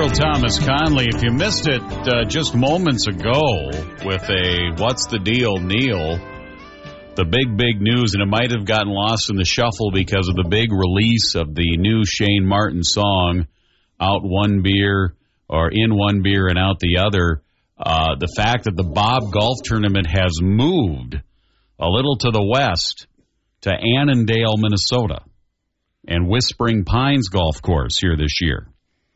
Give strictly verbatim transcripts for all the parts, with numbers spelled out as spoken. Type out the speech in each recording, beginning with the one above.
Earl Thomas Conley. If you missed it uh, just moments ago with a What's the Deal, Neil, the big, big news, and it might have gotten lost in the shuffle because of the big release of the new Shane Martin song, Out One Beer, or In One Beer and Out the Other. Uh, the fact that the Bob Golf Tournament has moved a little to the west to Annandale, Minnesota, and Whispering Pines Golf Course here this year.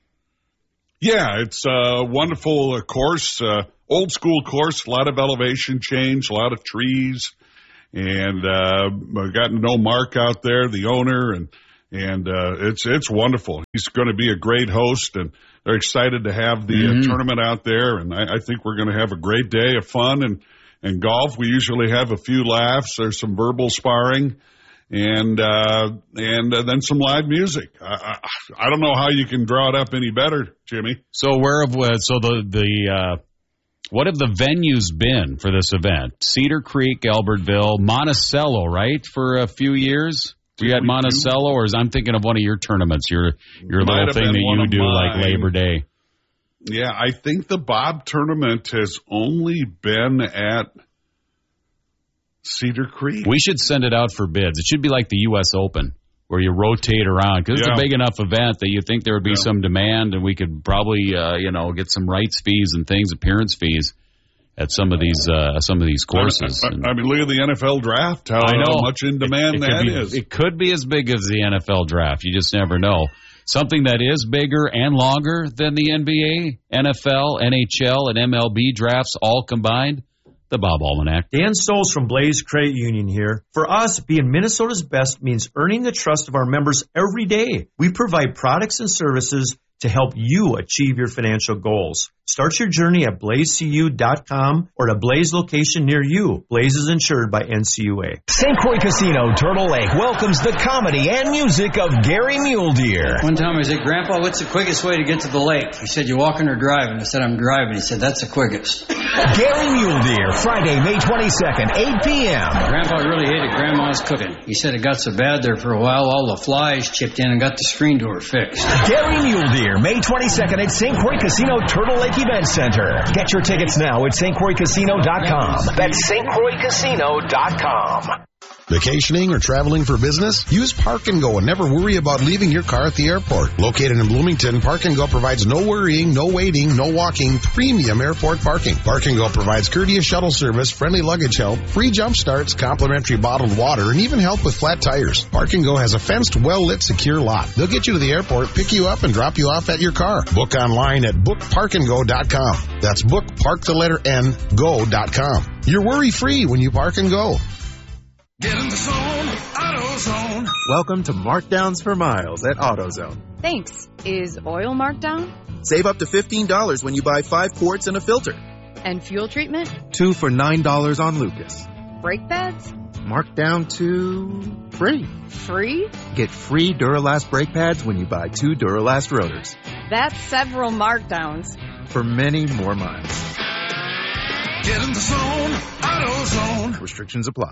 Yeah, it's a wonderful uh, course, uh, old school course, a lot of elevation change, a lot of trees, and uh, I've gotten to know Mark out there, the owner, and and uh, it's it's wonderful. He's going to be a great host, and they're excited to have the mm-hmm. uh, tournament out there, and I, I think we're going to have a great day of fun and, and golf. We usually have a few laughs. There's some verbal sparring. And uh, and uh, then some live music. I, I, I don't know how you can draw it up any better, Jimmy. So where have uh, so the the uh, what have the venues been for this event? Cedar Creek, Albertville, Monticello, right? For a few years, we had Monticello, or is I'm thinking of one of your tournaments, your your little thing that you do like Labor Day. Yeah, I think the Bob tournament has only been at Cedar Creek. We should send it out for bids. It should be like the U S Open, where you rotate around, because it's yeah. a big enough event that you think there would be yeah. some demand, and we could probably, uh, you know, get some rights fees and things, appearance fees at some of these uh, some of these courses. I, I, I mean, look at the N F L draft. How, I know. how much in demand it, it that be, is. It could be as big as the N F L draft. You just never know. Something that is bigger and longer than the N B A, N F L, N H L, and M L B drafts all combined. The Bob Almanac. Dan Stolz from Blaze Credit Union here. For us, being Minnesota's best means earning the trust of our members every day. We provide products and services to help you achieve your financial goals. Start your journey at blaze c u dot com or at a Blaze location near you. Blaze is insured by N C U A. Saint Croix Casino, Turtle Lake welcomes the comedy and music of Gary Muledeer. One time I said, Grandpa, what's the quickest way to get to the lake? He said, you walking or driving? I said, I'm driving. He said, that's the quickest. Gary Muledeer, Friday, May twenty-second, eight p.m. Grandpa really hated Grandma's cooking. He said it got so bad there for a while, all the flies chipped in and got the screen door fixed. Gary Muledeer, May twenty-second at Saint Croix Casino, Turtle Lake Event Center. Get your tickets now at Saint Croix Casino dot com. That's Saint Croix Casino dot com. Vacationing or traveling for business? Use Park and Go and never worry about leaving your car at the airport. Located in Bloomington, Park and Go provides no worrying, no waiting, no walking, premium airport parking. Park and Go provides courteous shuttle service, friendly luggage help, free jump starts, complimentary bottled water, and even help with flat tires. Park and Go has a fenced, well-lit, secure lot. They'll get you to the airport, pick you up, and drop you off at your car. Book online at book park and go dot com. That's book, park the letter N, go dot com. You're worry-free when you Park and Go. Get in the zone, AutoZone. Welcome to Markdowns for Miles at AutoZone. Thanks. Is oil marked down? Save up to fifteen dollars when you buy five quarts and a filter. And fuel treatment? Two for nine dollars on Lucas. Brake pads? Marked down to free. Free? Get free Duralast brake pads when you buy two Duralast rotors. That's several markdowns. For many more miles. Get in the zone, AutoZone. Restrictions apply.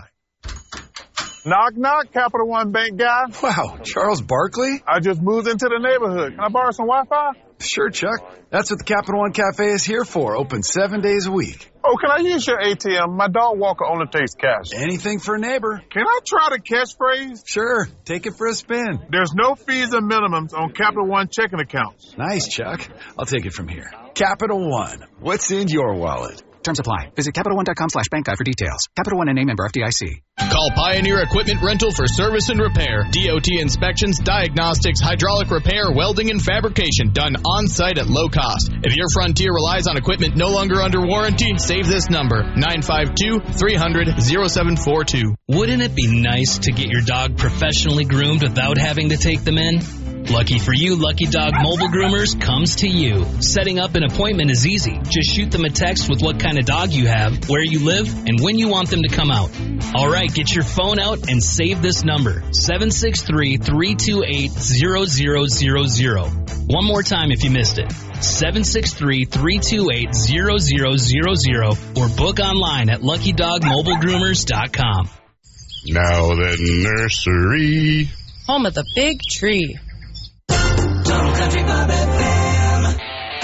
Knock, knock, Capital One Bank guy. Wow, Charles Barkley? I just moved into the neighborhood. Can I borrow some Wi-Fi? Sure, Chuck. That's what the Capital One Cafe is here for. Open seven days a week. Oh, can I use your A T M? My dog walker only takes cash. Anything for a neighbor. Can I try the catchphrase? Sure. Take it for a spin. There's no fees and minimums on Capital One checking accounts. Nice, Chuck. I'll take it from here. Capital One. What's in your wallet? Terms apply. Visit Capital One dot com slash bank guide for details. Capital One and a member F D I C. Call Pioneer Equipment Rental for service and repair. D O T inspections, diagnostics, hydraulic repair, welding, and fabrication done on-site at low cost. If your Frontier relies on equipment no longer under warranty, save this number, nine five two, three hundred, oh seven four two. Wouldn't it be nice to get your dog professionally groomed without having to take them in? Lucky for you, Lucky Dog Mobile Groomers comes to you. Setting up an appointment is easy. Just shoot them a text with what kind of dog you have, where you live, and when you want them to come out. All right, get your phone out and save this number, seven six three, three two eight, zero zero zero zero. One more time if you missed it, seven six three, three two eight, zero zero zero zero, or book online at lucky dog mobile groomers dot com. Now the nursery. Home of the big tree. Total Country Bob F M.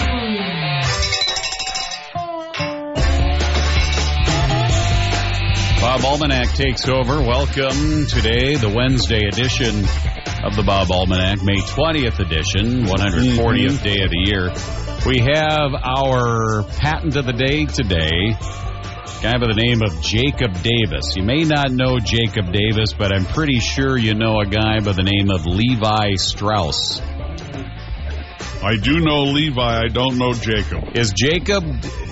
Almanac takes over. Welcome today, the Wednesday edition of the Bob Almanac, May twentieth edition, one hundred fortieth mm-hmm. day of the year. We have our patent of the day today, guy by the name of Jacob Davis. You may not know Jacob Davis, but I'm pretty sure you know a guy by the name of Levi Strauss. I do know Levi. I don't know Jacob. Is Jacob...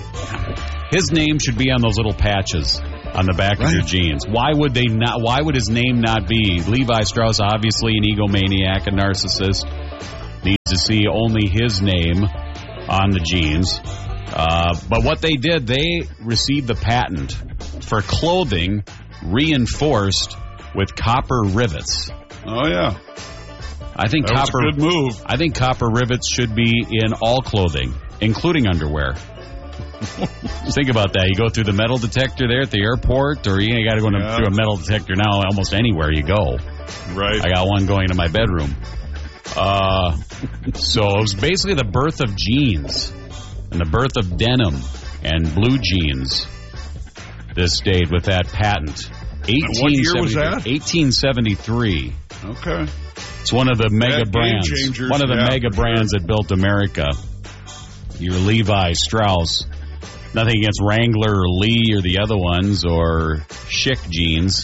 His name should be on those little patches on the back right. of your jeans. Why would they not? Why would his name not be? Levi Strauss, obviously an egomaniac, a narcissist, needs to see only his name on the jeans. Uh, but what they did, they received the patent for clothing reinforced with copper rivets. Oh yeah, I think that copper. Was a good move. I think copper rivets should be in all clothing, including underwear. Think about that. You go through the metal detector there at the airport, or you got to go yeah. through a metal detector now almost anywhere you go. Right. I got one going to my bedroom. Uh, so it was basically the birth of jeans and the birth of denim and blue jeans. This date with that patent. What year was that? eighteen seventy-three. Okay. It's one of the mega that brands. One of the yeah, mega brands sure. that built America. Your Levi Strauss. Nothing against Wrangler or Lee or the other ones or Schick jeans.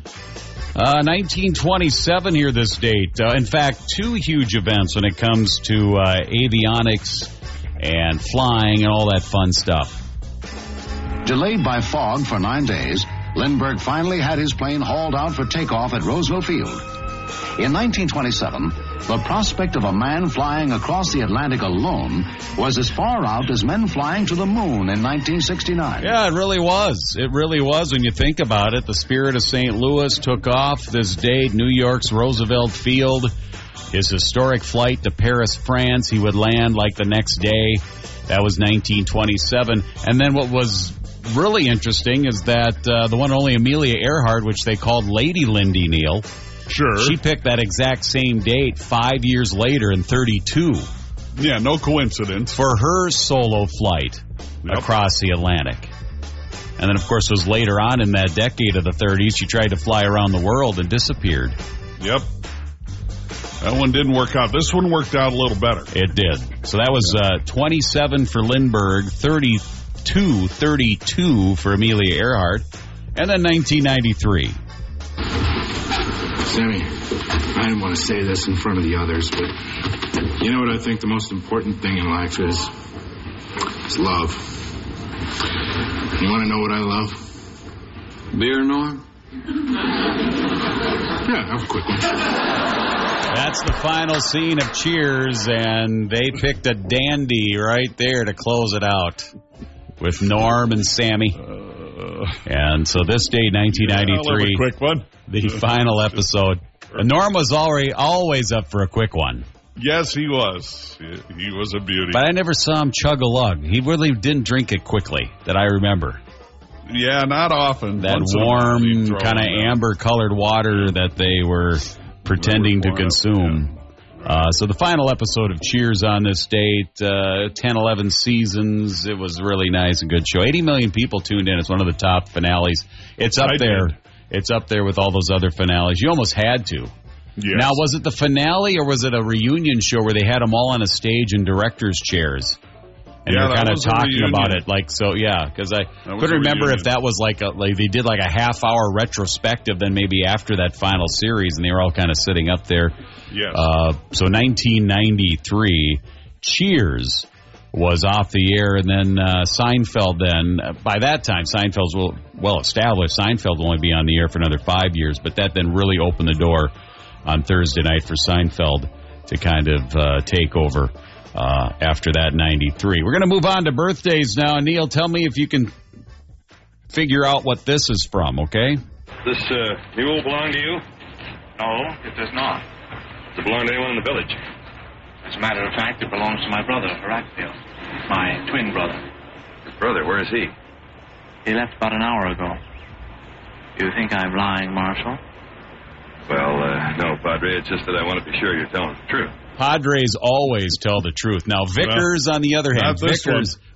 Uh, nineteen twenty-seven here this date. Uh, in fact, two huge events when it comes to uh, avionics and flying and all that fun stuff. Delayed by fog for nine days, Lindbergh finally had his plane hauled out for takeoff at Roosevelt Field. In nineteen twenty-seven, the prospect of a man flying across the Atlantic alone was as far out as men flying to the moon in nineteen sixty-nine. Yeah, it really was. It really was when you think about it. The Spirit of Saint Louis took off this day, New York's Roosevelt Field. His historic flight to Paris, France, he would land like the next day. That was nineteen twenty-seven. And then what was really interesting is that uh, the one and only Amelia Earhart, which they called Lady Lindy Neal, sure, she picked that exact same date five years later in thirty-two. Yeah, no coincidence. For her solo flight yep. across the Atlantic. And then, of course, it was later on in that decade of the thirties, she tried to fly around the world and disappeared. Yep. That one didn't work out. This one worked out a little better. It did. So that was uh, twenty-seven for Lindbergh, thirty-two, thirty-two for Amelia Earhart, and then nineteen ninety-three. Sammy, I didn't want to say this in front of the others, but you know what I think the most important thing in life is? It's love. You want to know what I love? Beer, Norm? Yeah, have a quick one. That's the final scene of Cheers, and they picked a dandy right there to close it out with Norm and Sammy. Uh, and so this day, nineteen ninety-three, yeah, quick one. The final episode. And Norm was already always up for a quick one. Yes, he was. He was a beauty. But I never saw him chug a lug. He really didn't drink it quickly, that I remember. Yeah, not often. That Once warm, kind of amber-colored water that they were pretending to consume. Yeah. Uh, so the final episode of Cheers on this date, uh, ten, eleven seasons. It was really nice and good show. eighty million people tuned in. It's one of the top finales. It's up I there. Did. It's up there with all those other finales. You almost had to. Yes. Now, was it the finale or was it a reunion show where they had them all on a stage in director's chairs? And yeah, they're kind of talking about it, like, so, yeah, because I that couldn't remember if that was like, a, like they did like a half-hour retrospective then maybe after that final series, and they were all kind of sitting up there. Yes. Uh, so nineteen ninety-three, Cheers was off the air, and then uh, Seinfeld then, uh, by that time, Seinfeld's well, well established. Seinfeld will only be on the air for another five years, but that then really opened the door on Thursday night for Seinfeld to kind of uh, take over. Uh, after that, ninety-three. We're going to move on to birthdays now. Neil, tell me if you can figure out what this is from, okay? This uh, mule belong to you? No, it does not. Does it belong to anyone in the village? As a matter of fact, it belongs to my brother, Horatio. My twin brother. His brother, where is he? He left about an hour ago. Do you think I'm lying, Marshal? Well, uh, no, Padre. It's just that I want to be sure you're telling the truth. Padres always tell the truth. Now, Vickers, well, on the other hand, Vickers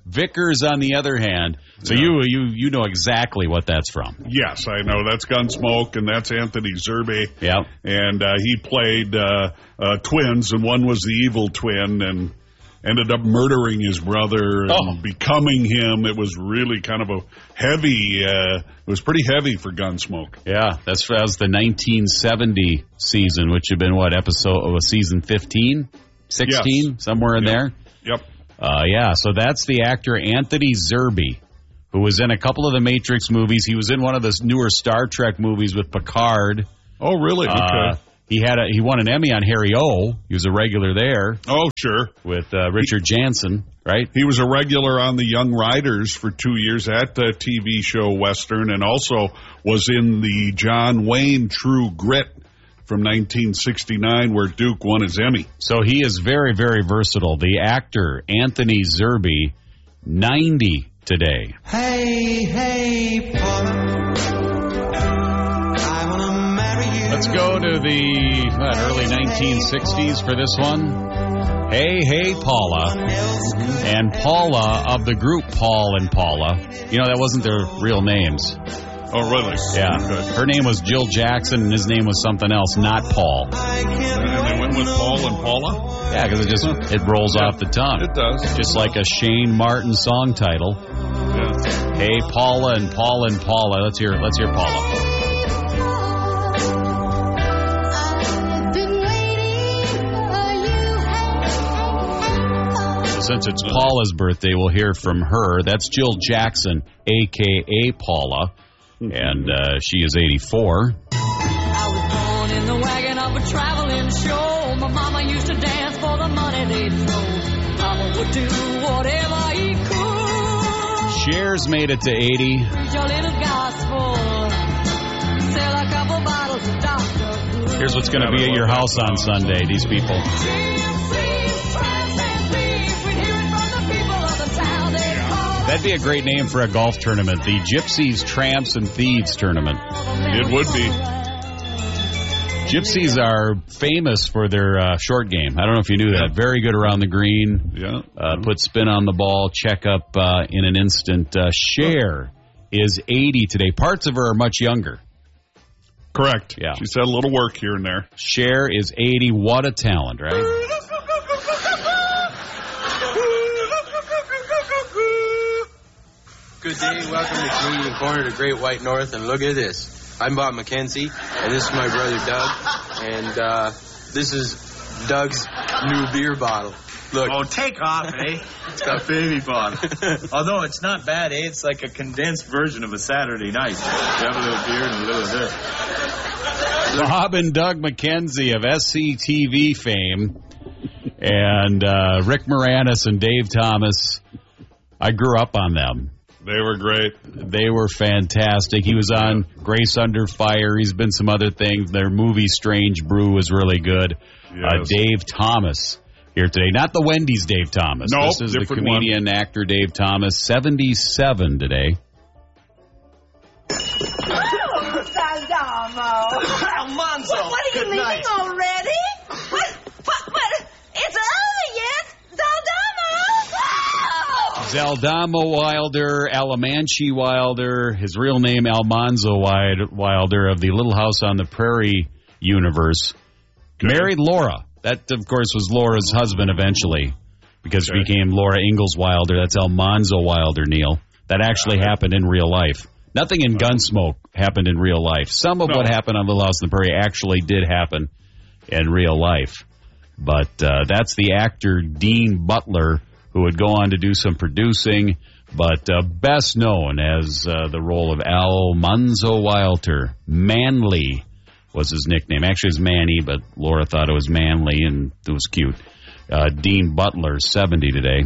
Vickers, on the other hand. So Yeah. you you you know exactly what that's from. Yes, I know. That's Gunsmoke, and that's Anthony Zerbe. Yep. And uh, he played uh, uh, twins, and one was the evil twin, and ended up murdering his brother and Oh. becoming him. It was really kind of a heavy, uh, it was pretty heavy for Gunsmoke. Yeah, that's that was the nineteen seventy season, which had been what episode of season fifteen, sixteen, Yes. somewhere in Yep. there. Yep. Uh, yeah, so that's the actor Anthony Zerbe, who was in a couple of the Matrix movies. He was in one of the newer Star Trek movies with Picard. Oh, really? Uh, Okay. he had a, he won an Emmy on Harry O. He was a regular there. Oh, sure. With uh, Richard Jansen, right? He was a regular on the Young Riders for two years at the T V show Western, and also was in the John Wayne True Grit from nineteen sixty-nine, where Duke won his Emmy. So he is very, very versatile. The actor Anthony Zerbe, ninety today. Hey, hey, Paula. I wanna marry you. Let's go to the what, early nineteen sixties for this one. Hey, hey, Paula. And Paula of the group Paul and Paula. You know, that wasn't their real names. Oh, really? Yeah. Her name was Jill Jackson, and his name was something else, not Paul. And they went with Paul and Paula? Yeah, because it just it rolls Yeah, off the tongue. it does. Just like a Shane Martin song title. Yeah. Hey, Paula and Paul and Paula. Let's hear. Let's hear Paula. So since it's Paula's birthday, we'll hear from her. That's Jill Jackson, a k a. Paula, and uh, she is eighty-four. I was born in the wagon of a traveling show. My mama used to dance for the money they'd throw. Mama would do whatever he could. Cher's made it to eighty. Preach a little gospel. Sell a couple bottles of Doctor Good. Here's what's going to be at your house on Sunday, these people. That'd be a great name for a golf tournament. The Gypsies, Tramps, and Thieves tournament. It would be. Gypsies are famous for their uh, short game. I don't know if you knew that. Very good around the green. Yeah. Uh, put spin on the ball. Check up uh, in an instant. Uh, Cher is eighty today. Parts of her are much younger. Correct. Yeah. She's had a little work here and there. Cher is eighty. What a talent, right? Good day, welcome to Canadian Corner, the Great White North, and look at this. I'm Bob McKenzie, and this is my brother Doug, and uh, this is Doug's new beer bottle. Look. Oh, take off, eh? It's got baby bottle. Although it's not bad, eh? It's like a condensed version of a Saturday night. You have a little beer and a little of this. Bob and Doug McKenzie of S C T V fame, and uh, Rick Moranis and Dave Thomas. I grew up on them. They were great. They were fantastic. He was on Grace Under Fire. He's been some other things. Their movie Strange Brew was really good. Yes. Uh, Dave Thomas here today. Not the Wendy's Dave Thomas. No, this is the different comedian, one. actor Dave Thomas, seventy-seven today. Saldamo. Almanzo. What, what are you Good leaving night. already? What, what, what? It's over yet? Saldamo! Zaldama Wilder, Alamanchi Wilder, his real name Almanzo Wilder of the Little House on the Prairie universe. Good. Married Laura. That, of course, was Laura's husband eventually because Okay. she became Laura Ingalls Wilder. That's Almanzo Wilder, Neil. That actually happened in real life. Nothing in Gunsmoke happened in real life. Some of No. what happened on Little House on the Prairie actually did happen in real life. But uh, that's the actor Dean Butler, who would go on to do some producing, but uh, best known as uh, the role of Almanzo Wilder. Manly was his nickname. Actually, it was Manny, but Laura thought it was Manly, and it was cute. Uh, Dean Butler, seventy today.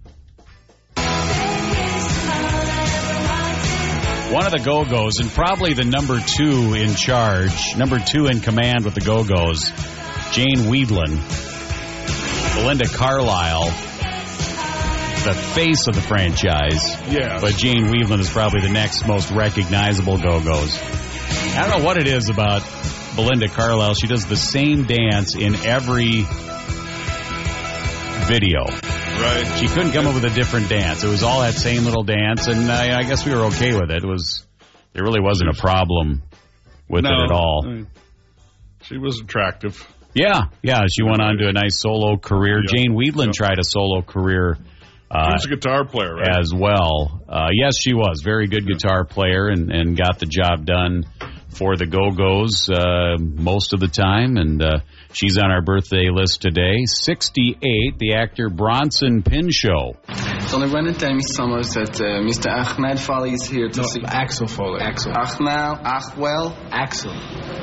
One of the Go-Go's, and probably the number two in charge, number two in command with the Go-Go's, Jane Weedland, Belinda Carlisle, the face of the franchise. Yeah. But Jane Weedland is probably the next most recognizable Go-Go's. I don't know what it is about Belinda Carlisle. She does the same dance in every video. Right. She couldn't come up with a different dance. It was all that same little dance, and uh, I guess we were okay with it. It was, there really wasn't a problem with no, it at all. I mean, she was attractive. Yeah, yeah. She went on to a nice solo career. Yep. Jane Weedland Yep. tried a solo career. Uh, She was a guitar player, right? as well. Uh, yes, she was. Very good guitar player and, and got the job done for the Go-Go's uh, most of the time. And uh, she's on our birthday list today. sixty-eight, the actor Bronson Pinchot. Zal ik bijna tell me Summers that uh, Mister Ahmed Foley is here to see... Axel Foley. Axel. Ahmed, Achwell, Axel.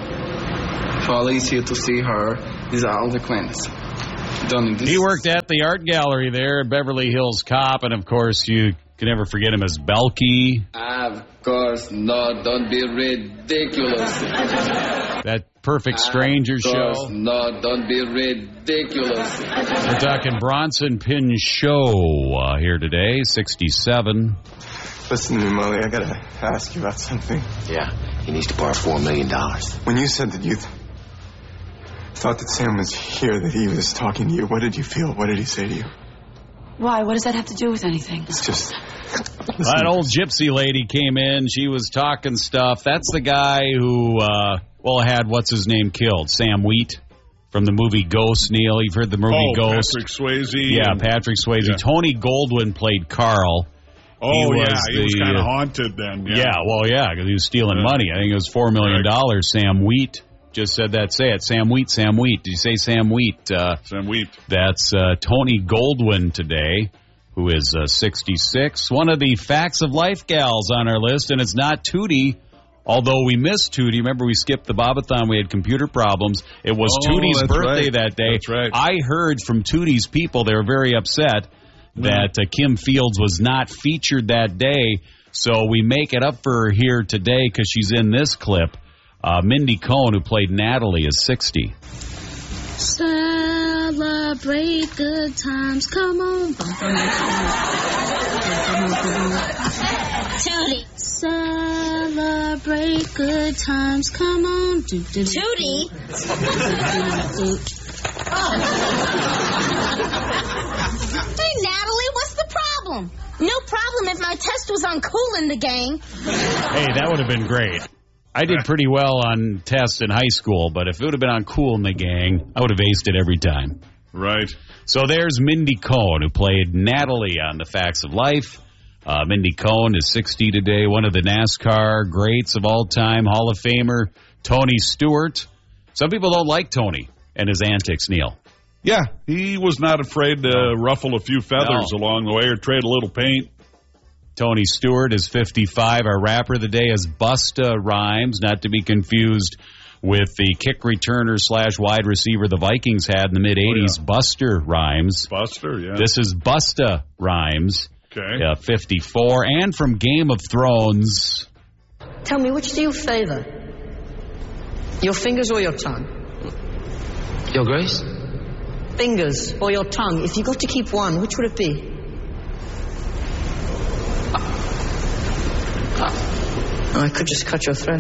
Foley is here to see her. These are all the acquaintances. He worked at the art gallery there at Beverly Hills Cop, and of course you can never forget him as Belky. Of course not. Don't be ridiculous. That Perfect Stranger Of course show. not. Don't be ridiculous. We're talking Bronson Pinchot uh, here today, sixty-seven. Listen to me, Molly. I gotta ask you about something. Yeah, he needs to borrow four million dollars. When you said that you th- thought that Sam was here, that he was talking to you, what did you feel? What did he say to you? Why? What does that have to do with anything? It's just... That old gypsy lady came in. She was talking stuff. That's the guy who, uh, well, had what's his name killed? Sam Wheat from the movie Ghost. Neil, you've heard the movie oh, Ghost. Patrick Swayze. Yeah, and, Patrick Swayze. Yeah. Tony Goldwyn played Carl. Oh, he yeah. was He was the, kind of uh, haunted then. Yeah, Yeah, well, yeah, because he was stealing Yeah. money. I think it was four million dollars. Sam Wheat just said that. Say it. Sam Wheat, Sam Wheat. Did you say Sam Wheat? Uh, Sam Wheat. That's uh, Tony Goldwyn today, who is uh, sixty-six. One of the Facts of Life gals on our list, and it's not Tootie, although we missed Tootie. Remember, we skipped the Bobathon. We had computer problems. It was Oh, Tootie's that's birthday right. that day. That's right. I heard from Tootie's people, they were very upset that uh, Kim Fields was not featured that day, so we make it up for her here today because she's in this clip. Uh, Mindy Cohn, who played Natalie, is sixty. Celebrate good times, come on. Tootie. Celebrate good times, come on. Tootie. Hey, Natalie, what's the problem? No problem if my test was on Cool in the Gang. Hey, that would have been great. I did pretty well on tests in high school, but if it would have been on Cool in the Gang, I would have aced it every time. Right. So there's Mindy Cohn, who played Natalie on The Facts of Life. Uh, Mindy Cohn is sixty today, one of the NASCAR greats of all time, Hall of Famer Tony Stewart. Some people don't like Tony and his antics, Neil. Yeah, he was not afraid to ruffle a few feathers No. along the way or trade a little paint. Tony Stewart is fifty-five. Our rapper of the day is Busta Rhymes, not to be confused with the kick returner slash wide receiver the Vikings had in the mid-eighties, Oh, yeah. Buster Rhymes. Buster, yeah. This is Busta Rhymes, Okay. uh, fifty-four, and from Game of Thrones. Tell me, which do you favor? Your fingers or your tongue? Your Grace? Fingers or your tongue. If you got to keep one, which would it be? I could just cut your throat.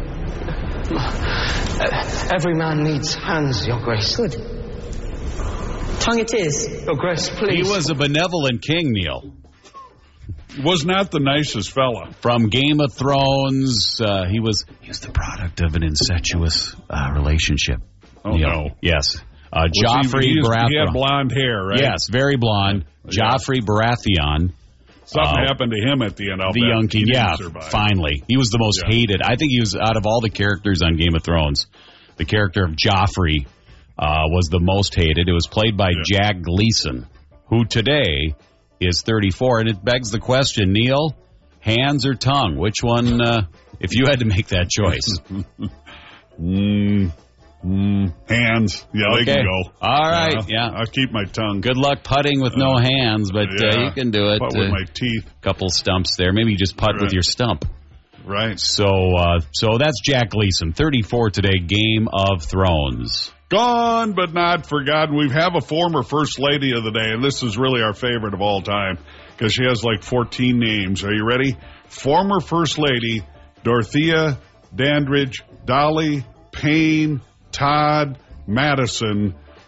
Every man needs hands, Your Grace. Good. Tongue it is. Your Grace, please. He was a benevolent king, Neil. Was not the nicest fella. From Game of Thrones, uh, he was he was the product of an incestuous uh, relationship. Oh, Neil. no. Yes. Uh, Was he- Joffrey he, Baratheon. he had blonde hair, right? Yes, very blonde. Yeah. Joffrey Baratheon. Something Uh, happened to him at the end. I'll the bet. young He king, didn't yeah, survive. finally. He was the most Yeah. hated. I think he was, out of all the characters on Game of Thrones, the character of Joffrey uh, was the most hated. It was played by Yeah. Jack Gleason, who today is thirty-four. And it begs the question, Neil, hands or tongue? Which one, uh, if you had to make that choice? mm, mm, hands. Yeah, Okay. they can go. All right, yeah. I'll keep my tongue. Good luck putting with no hands, but uh, yeah. you can do it. Putt with Uh, my teeth. Couple stumps there. Maybe you just putt with Right. your stump. Right. So, uh, so that's Jack Gleason, thirty-four today. Game of Thrones. Gone but not forgotten. We have a former First Lady of the day, and this is really our favorite of all time because she has like fourteen names. Are you ready? Former First Lady Dorothea Dandridge, Dolly, Payne, Todd, Madison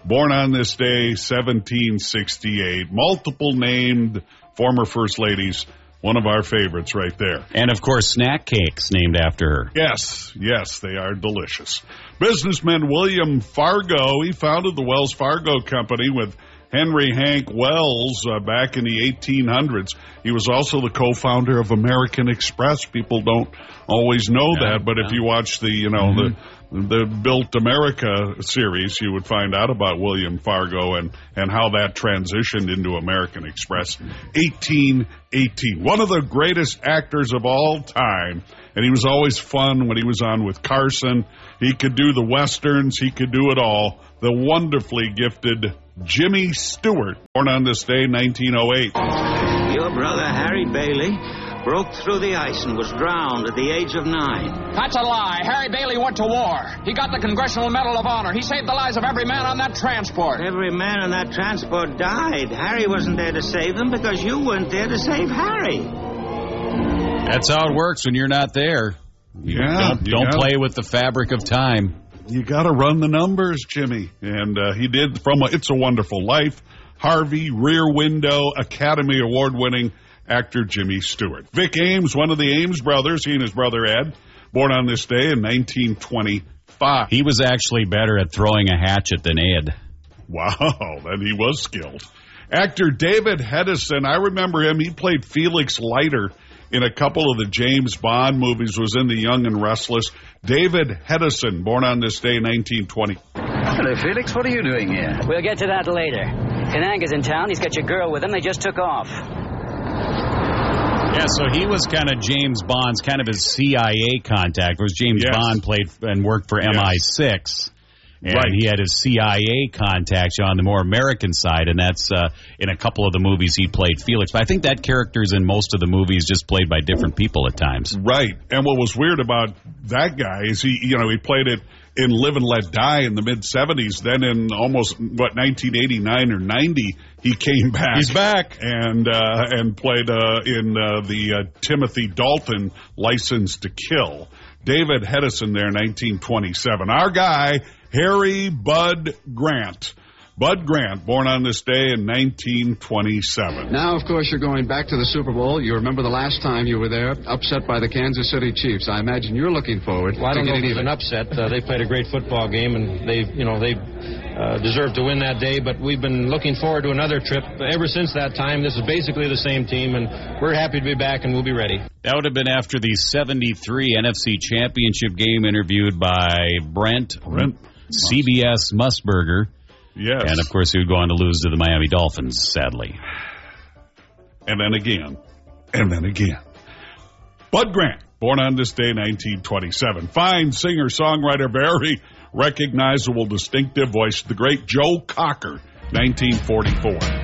born on this day, seventeen sixty-eight. Multiple named former First Ladies. One of our favorites right there. And, of course, snack cakes named after her. Yes, yes, they are delicious. Businessman William Fargo, he founded the Wells Fargo Company with Henry Hank Wells uh, back in the eighteen hundreds. He was also the co-founder of American Express. People don't always know yeah, that, but yeah. if you watch the, you know, mm-hmm. the the Built America series, you would find out about William Fargo and, and how that transitioned into American Express. eighteen eighteen. One of the greatest actors of all time, and he was always fun when he was on with Carson. He could do the Westerns. He could do it all. The wonderfully gifted Jimmy Stewart, born on this day, nineteen oh eight. Your brother, Harry Bailey, broke through the ice and was drowned at the age of nine. That's a lie. Harry Bailey went to war. He got the Congressional Medal of Honor. He saved the lives of every man on that transport. Every man on that transport died. Harry wasn't there to save them because you weren't there to save Harry. That's how it works when you're not there. You yeah, don't, don't gotta, play with the fabric of time. You got to run the numbers, Jimmy. And uh, he did from a, It's a Wonderful Life, Harvey, Rear Window, Academy Award-winning actor Jimmy Stewart. Vic Ames, one of the Ames brothers, he and his brother Ed, born on this day in nineteen twenty-five. He was actually better at throwing a hatchet than Ed. Wow, then he was skilled. Actor David Hedison, I remember him. He played Felix Leiter in a couple of the James Bond movies, was in The Young and Restless. David Hedison, born on this day in nineteen twenty. Hello, Felix. What are you doing here? We'll get to that later. Kananga's in town. He's got your girl with him. They just took off. Yeah, so he was kind of James Bond's, kind of his C I A contact. Was James yes. Bond played and worked for M I six. And right. he had his C I A contacts on the more American side, and that's uh, in a couple of the movies he played Felix. But I think that character's in most of the movies just played by different people at times. Right. And what was weird about that guy is he, you know, he played it in Live and Let Die in the mid-seventies. Then in almost, what, nineteen eighty-nine or ninety, he came back. He's back. And uh, and played uh, in uh, the uh, Timothy Dalton License to Kill. David Hedison there, nineteen twenty-seven. Our guy, Harry Bud Grant. Bud Grant, born on this day in nineteen twenty-seven. Now, of course, you're going back to the Super Bowl. You remember the last time you were there, upset by the Kansas City Chiefs. I imagine you're looking forward well, to getting even. even an upset. Uh, they played a great football game, and they, you know, they uh, deserved to win that day. But we've been looking forward to another trip ever since that time. This is basically the same team, and we're happy to be back, and we'll be ready. That would have been after the seventy-three N F C Championship game, interviewed by Brent, Brent C B S Musburger. Yes. And, of course, he would go on to lose to the Miami Dolphins, sadly. And then again. And then again. Bud Grant, born on this day, nineteen twenty-seven. Fine singer-songwriter, very recognizable, distinctive voice. The great Joe Cocker, nineteen forty-four.